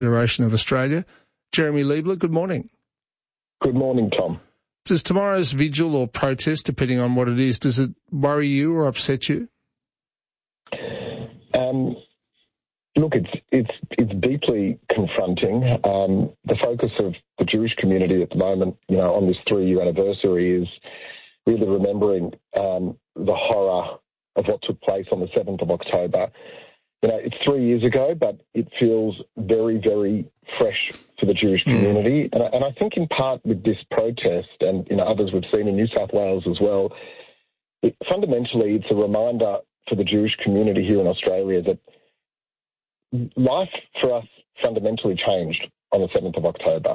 Federation of Australia. Jeremy Liebler, good morning. Good morning, Tom. Does tomorrow's vigil or protest, depending on what it is, does it worry you or upset you? Look, it's deeply confronting. The focus of the Jewish community at the moment, on this 3-year anniversary is really remembering the horror of what took place on the 7th of October. It's 3 years ago, but it feels very, very fresh for the Jewish community. And I think in part with this protest and, others we've seen in New South Wales as well, fundamentally it's a reminder for the Jewish community here in Australia that life for us fundamentally changed on the 7th of October.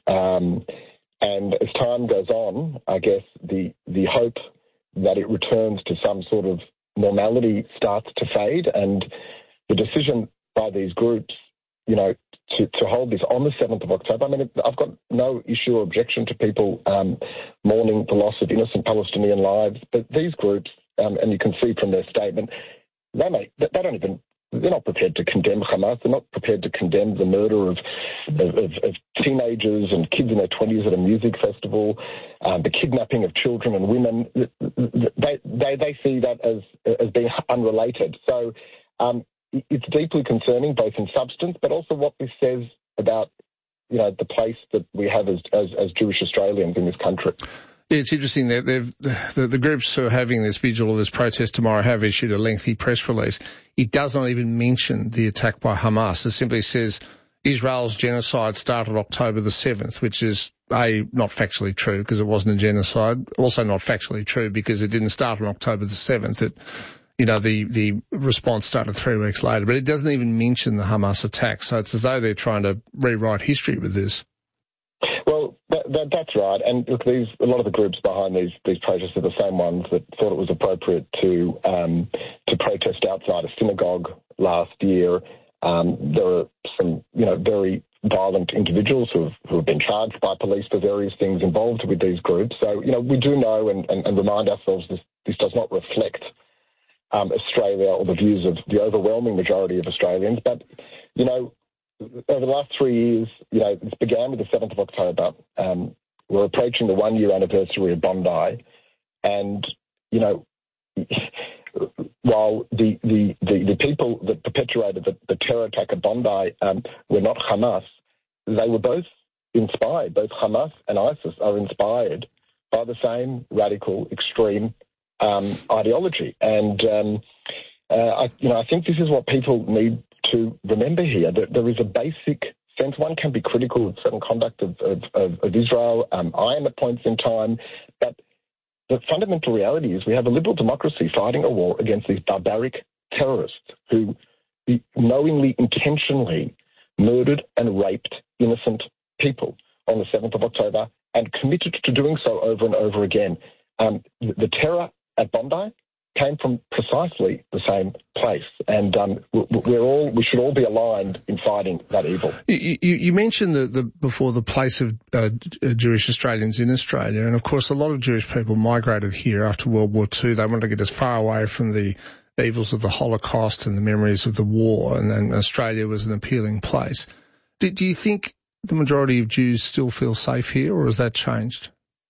And as time goes on, I guess the hope that it returns to some sort of normality starts to fade, and the decision by these groups, to hold this on the 7th of October, I've got no issue or objection to people mourning the loss of innocent Palestinian lives, but these groups, and you can see from their statement, they're not prepared to condemn Hamas. They're not prepared to condemn the murder of teenagers and kids in their 20s at a music festival, the kidnapping of children and women. They see that as being unrelated. So it's deeply concerning, both in substance, but also what this says about the place that we have as Jewish Australians in this country. It's interesting that the groups who are having this vigil or this protest tomorrow have issued a lengthy press release. It does not even mention the attack by Hamas. It simply says Israel's genocide started October the 7th, which is, not factually true because it wasn't a genocide. Also not factually true because it didn't start on October the 7th. The response started 3 weeks later. But it doesn't even mention the Hamas attack. So it's as though they're trying to rewrite history with this. Well, that's right. And look, a lot of the groups behind these protests are the same ones that thought it was appropriate to protest outside a synagogue last year. There are some, very violent individuals who have been charged by police for various things involved with these groups. So, we do know and remind ourselves this does not reflect Australia or the views of the overwhelming majority of Australians. But, over the last 3 years, it began with the 7th of October. We're approaching the 1-year anniversary of Bondi. And, while the people that perpetuated the terror attack at Bondi were not Hamas, they were both inspired. Both Hamas and ISIS are inspired by the same radical, extreme ideology. And, I think this is what people need to remember here, that there is a basic sense. One can be critical of certain conduct of Israel. I am at points in time, but the fundamental reality is we have a liberal democracy fighting a war against these barbaric terrorists who knowingly, intentionally murdered and raped innocent people on the 7th of October and committed to doing so over and over again. The terror at Bondi came from precisely the same place, and we should all be aligned in fighting that evil. You mentioned before the place of Jewish Australians in Australia, and of course a lot of Jewish people migrated here after World War II. They wanted to get as far away from the evils of the Holocaust and the memories of the war, and then Australia was an appealing place. Do you think the majority of Jews still feel safe here, or has that changed?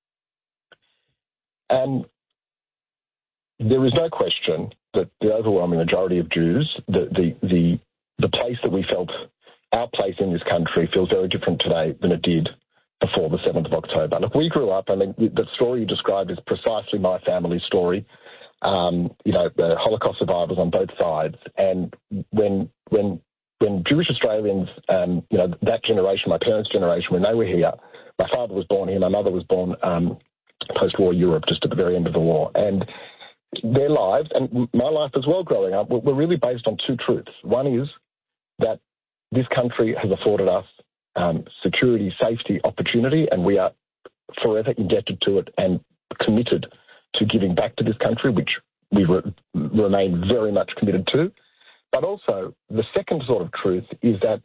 There is no question that the overwhelming majority of Jews, the place that we felt, our place in this country, feels very different today than it did before the 7th of October. Look, we grew up, the story you described is precisely my family's story. The Holocaust survivors on both sides. And when Jewish Australians, that generation, my parents' generation, when they were here, my father was born here, my mother was born post-war Europe, just at the very end of the war. And their lives, and my life as well growing up, were really based on two truths. One is that this country has afforded us security, safety, opportunity, and we are forever indebted to it and committed to giving back to this country, which we remain very much committed to. But also, the second sort of truth is that,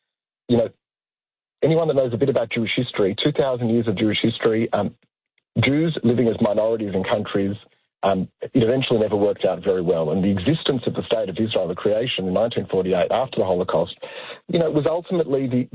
anyone that knows a bit about Jewish history, 2,000 years of Jewish history, Jews living as minorities in countries it eventually never worked out very well. And the existence of the State of Israel, the creation in 1948 after the Holocaust, was ultimately